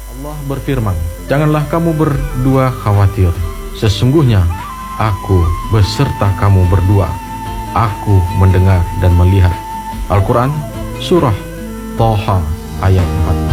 Allah berfirman, janganlah kamu berdua khawatir. Sesungguhnya aku beserta kamu berdua. Aku mendengar dan melihat. Al-Quran Surah Thaha ayat 4.